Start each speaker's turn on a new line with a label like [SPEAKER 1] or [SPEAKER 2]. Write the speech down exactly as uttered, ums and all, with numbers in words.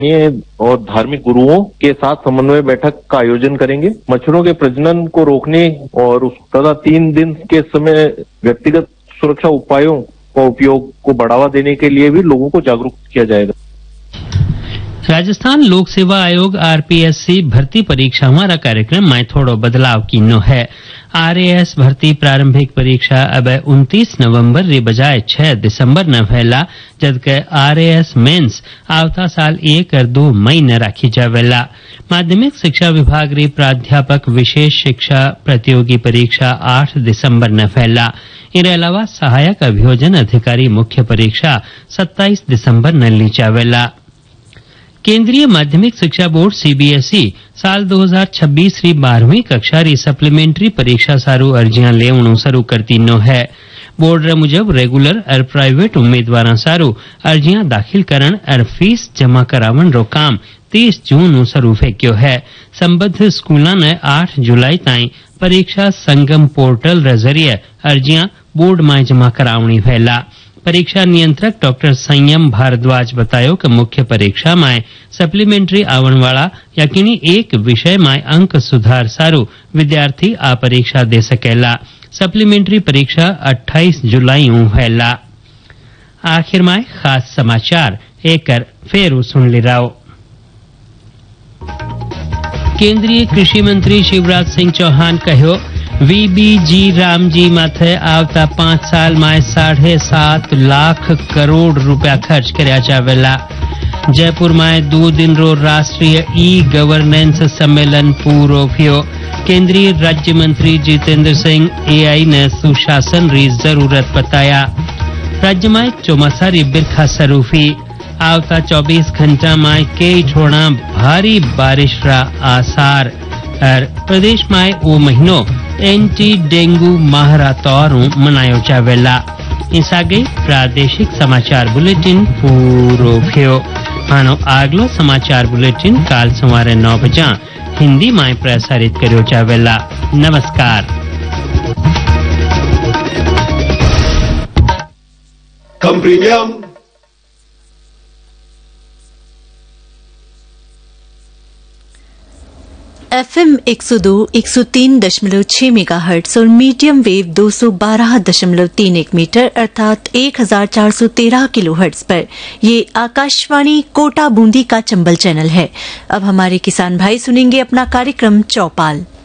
[SPEAKER 1] ये और धार्मिक गुरुओं के साथ समन्वय बैठक का आयोजन करेंगे। मच्छरों के प्रजनन को रोकने और उस तथा तीन दिन के समय व्यक्तिगत सुरक्षा उपायों का उपयोग को बढ़ावा देने के लिए भी लोगों को जागरूक किया जाएगा।
[SPEAKER 2] राजस्थान लोक सेवा आयोग आरपीएससी भर्ती परीक्षा हमारा कार्यक्रम में थोड़ो बदलाव कीनो है। आरएएस भर्ती प्रारंभिक परीक्षा अब उनतीस नवंबर रे बजाय छह दिसंबर न फैला, जबकि आरएएस मेंस आवता साल एक और दो मई न राखी जावेला। माध्यमिक शिक्षा विभाग रे प्राध्यापक विशेष शिक्षा प्रतियोगी परीक्षा आठ दिसंबर न फैला। इसके अलावा सहायक अभियोजन अधिकारी मुख्य परीक्षा सत्ताईस दिसंबर न ली जावेला। केंद्रीय माध्यमिक शिक्षा बोर्ड सीबीएसई साल दो हज़ार छब्बीस री बारहवीं कक्षा री सप्लीमेंट्री परीक्षा सारू अर्जियां लेवणु शुरू करती नो है। बोर्ड रे मुजब रेगुलर और प्राइवेट उम्मीदवार सारू अर्जियां दाखिल करण और फीस जमा करावन रो काम तीस जून नु शुरू फेक्यो है। संबद्ध स्कूलों ने आठ जुलाई ताई परीक्षा संगम पोर्टल रे जरिए अर्जियां बोर्ड में जमा करावणी फैला। परीक्षा नियंत्रक डॉक्टर संयम भारद्वाज बतायो कि मुख्य परीक्षा में सप्लीमेंट्री आवन वाला यकीनी एक विषय में अंक सुधार सारू विद्यार्थी आ परीक्षा दे सकेला। सप्लीमेंट्री परीक्षा अट्ठाईस जुलाई ऊ फैला। आखिर में खास समाचार एक फेरू सुन ली राव। केंद्रीय कृषि मंत्री शिवराज सिंह चौहान कहो वीबीजी रामजी माथे आवता पांच साल में साढ़े सात लाख करोड़ रुपया खर्च करया जावेला। जयपुर में दो दिन रो राष्ट्रीय ई गवर्नेंस सम्मेलन पूरो थियो। केंद्रीय राज्य मंत्री जितेंद्र सिंह एआई ने सुशासन री जरूरत बताया। राज्य में चौमासा री बिरखा सरूफी आवता चौबीस घंटा में कई ठोड़ा भारी बारिश रा आसार। और प्रदेश में वो महीनो एंटी डेंगू माहरा तौर मनायो जावेला। इस आगे प्रादेशिक समाचार बुलेटिन पूरो थियो। मानो आगलो समाचार बुलेटिन काल सवारे नौ बजा हिंदी में प्रसारित करो जावेला। नमस्कार।
[SPEAKER 3] कम प्रीमियम
[SPEAKER 4] एफएम एक सौ दो, एक सौ तीन दशमलव छह मेगा हर्ट्ज और मीडियम वेव दो सौ बारह दशमलव तीन एक मीटर अर्थात एक हजार चार सौ तेरह किलो हर्ट्ज पर ये आकाशवाणी कोटा बूंदी का चंबल चैनल है। अब हमारे किसान भाई सुनेंगे अपना कार्यक्रम चौपाल।